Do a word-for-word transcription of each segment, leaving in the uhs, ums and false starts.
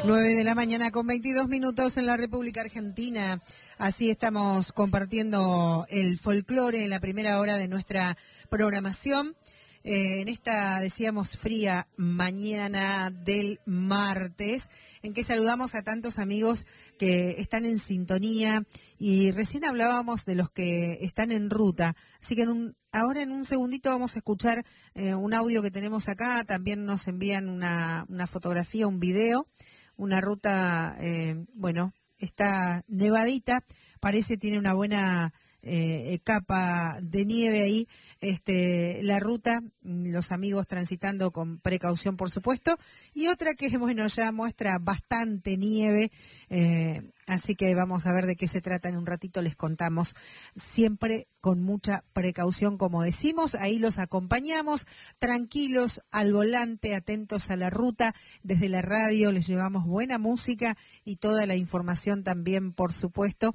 nueve de la mañana con veintidós minutos en la República Argentina. Así estamos compartiendo el folclore en la primera hora de nuestra programación. Eh, en esta, decíamos, fría mañana del martes, en que saludamos a tantos amigos que están en sintonía y recién hablábamos de los que están en ruta. Así que en un, ahora en un segundito vamos a escuchar eh, un audio que tenemos acá. También nos envían una, una fotografía, un video, una ruta, eh, bueno, está nevadita, parece tiene una buena eh, capa de nieve ahí. Este, la ruta, los amigos transitando con precaución, por supuesto, y otra que, bueno, ya muestra bastante nieve, eh, así que vamos a ver de qué se trata en un ratito, les contamos, siempre con mucha precaución, como decimos, ahí los acompañamos, tranquilos al volante, atentos a la ruta, desde la radio les llevamos buena música y toda la información también, por supuesto,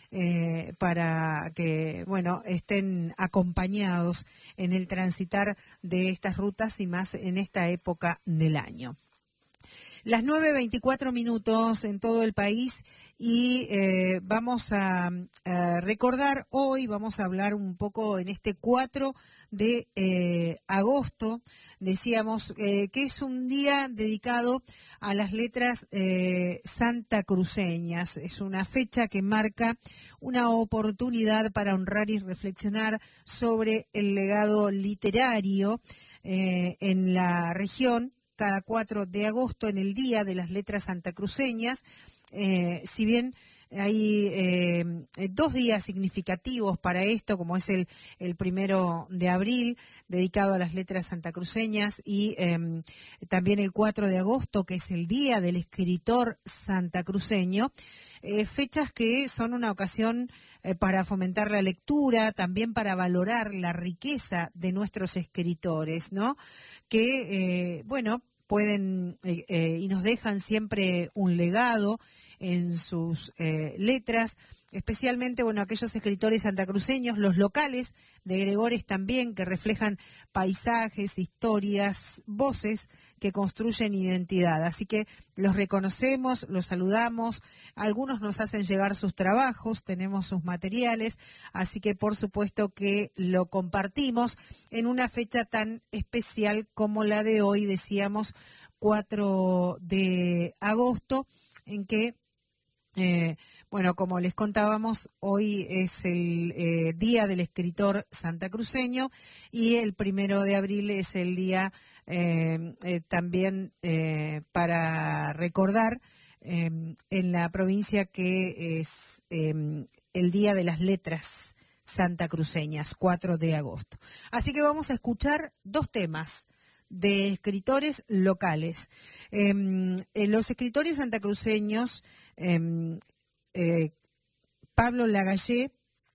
Eh, para que, bueno, estén acompañados en el transitar de estas rutas y más en esta época del año. Las nueve veinticuatro minutos en todo el país y eh, vamos a, a recordar hoy, vamos a hablar un poco en este cuatro de eh, agosto, decíamos eh, que es un día dedicado a las letras eh, santacruceñas. Es una fecha que marca una oportunidad para honrar y reflexionar sobre el legado literario eh, en la región. Cada cuatro de agosto, en el Día de las Letras Santacruceñas, eh, si bien hay eh, dos días significativos para esto, como es el, el primero de abril, dedicado a las letras santacruceñas, y eh, también el cuatro de agosto, que es el Día del Escritor Santacruceño, eh, fechas que son una ocasión eh, para fomentar la lectura, también para valorar la riqueza de nuestros escritores, ¿no? que, eh, bueno, pueden eh, eh, y nos dejan siempre un legado en sus eh, letras, especialmente, bueno, aquellos escritores santacruceños, los locales de Gregores también, que reflejan paisajes, historias, voces que construyen identidad. Así que los reconocemos, los saludamos, algunos nos hacen llegar sus trabajos, tenemos sus materiales, así que por supuesto que lo compartimos en una fecha tan especial como la de hoy, decíamos, cuatro de agosto, en que Eh, bueno, como les contábamos, hoy es el eh, Día del Escritor Santacruceño y el primero de abril es el día eh, eh, también eh, para recordar eh, en la provincia que es eh, el Día de las Letras Santacruceñas, cuatro de agosto. Así que vamos a escuchar dos temas de escritores locales. Eh, eh, los escritores santacruceños, eh, eh, Pablo Lagallé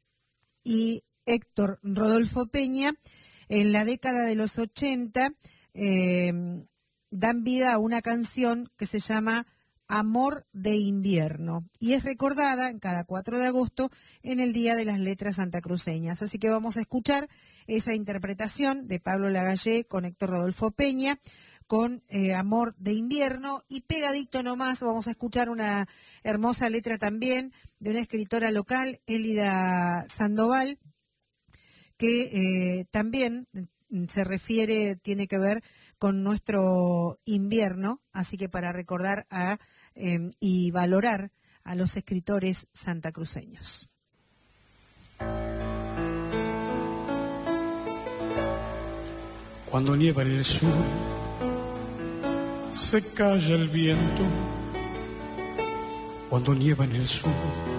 y Héctor Rodolfo Peña, en la década de los ochenta, eh, dan vida a una canción que se llama Amor de Invierno y es recordada en cada cuatro de agosto en el Día de las Letras Santacruceñas. Así que vamos a escuchar esa interpretación de Pablo Lagallé con Héctor Rodolfo Peña con eh, Amor de Invierno, y pegadito nomás vamos a escuchar una hermosa letra también de una escritora local, Élida Sandoval, que eh, también se refiere, tiene que ver con nuestro invierno, así que para recordar a eh, y valorar a los escritores santacruceños. Cuando nieva en el sur, se calla el viento. Cuando nieva en el sur,